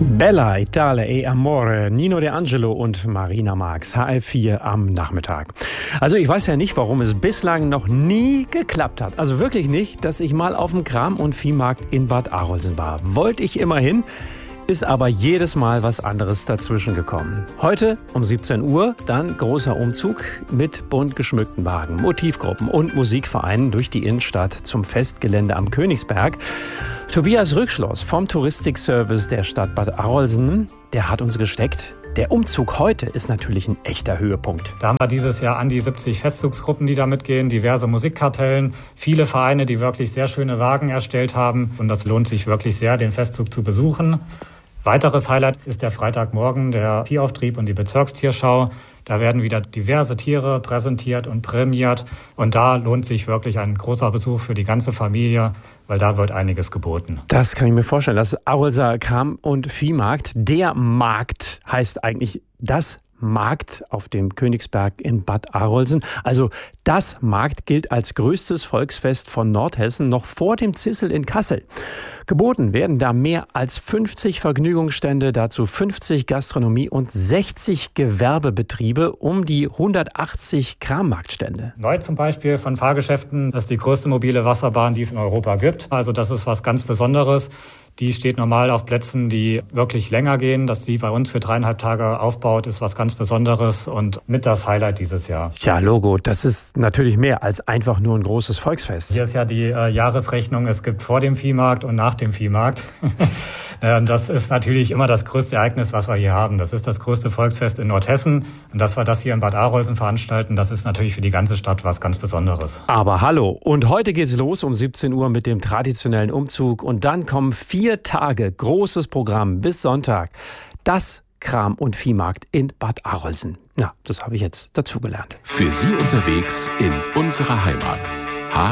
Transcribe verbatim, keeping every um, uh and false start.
Bella Italia e Amore, Nino De Angelo und Marina Marx, H L vier am Nachmittag. Also ich weiß ja nicht, warum es bislang noch nie geklappt hat. Also wirklich nicht, dass ich mal auf dem Kram- und Viehmarkt in Bad Arolsen war. Wollte ich immerhin, ist aber jedes Mal was anderes dazwischen gekommen. Heute um siebzehn Uhr dann großer Umzug mit bunt geschmückten Wagen, Motivgruppen und Musikvereinen durch die Innenstadt zum Festgelände am Königsberg. Tobias Rückschloss vom Touristikservice der Stadt Bad Arolsen, der hat uns gesteckt. Der Umzug heute ist natürlich ein echter Höhepunkt. Da haben wir dieses Jahr an die siebzig Festzugsgruppen, die da mitgehen, diverse Musikkapellen, viele Vereine, die wirklich sehr schöne Wagen erstellt haben. Und das lohnt sich wirklich sehr, den Festzug zu besuchen. Weiteres Highlight ist der Freitagmorgen, der Viehauftrieb und die Bezirkstierschau. Da werden wieder diverse Tiere präsentiert und prämiert. Und da lohnt sich wirklich ein großer Besuch für die ganze Familie, weil da wird einiges geboten. Das kann ich mir vorstellen. Das Arolser Kram- und Viehmarkt, der Markt heißt eigentlich das Markt auf dem Königsberg in Bad Arolsen. Also das Markt gilt als größtes Volksfest von Nordhessen, noch vor dem Zissel in Kassel. Geboten werden da mehr als fünfzig Vergnügungsstände, dazu fünfzig Gastronomie- und sechzig Gewerbebetriebe, um die hundertachtzig Krammarktstände. Neu zum Beispiel von Fahrgeschäften, das ist die größte mobile Wasserbahn, die es in Europa gibt. Also das ist was ganz Besonderes. Die steht normal auf Plätzen, die wirklich länger gehen. Dass die bei uns für dreieinhalb Tage aufbaut, ist was ganz Besonderes und mit das Highlight dieses Jahr. Ja, Logo, das ist natürlich mehr als einfach nur ein großes Volksfest. Hier ist ja die äh, Jahresrechnung, es gibt vor dem Viehmarkt und nach dem Viehmarkt. Und das ist natürlich immer das größte Ereignis, was wir hier haben. Das ist das größte Volksfest in Nordhessen. Und dass wir das hier in Bad Arolsen veranstalten, das ist natürlich für die ganze Stadt was ganz Besonderes. Aber hallo, und heute geht's los um siebzehn Uhr mit dem traditionellen Umzug. Und dann kommen vier Tage großes Programm bis Sonntag. Das Kram- und Viehmarkt in Bad Arolsen. Na, das habe ich jetzt dazugelernt. Für Sie unterwegs in unserer Heimat.